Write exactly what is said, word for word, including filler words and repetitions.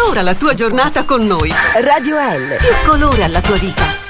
Colora la tua giornata con noi. Radio L. Più colore alla tua vita.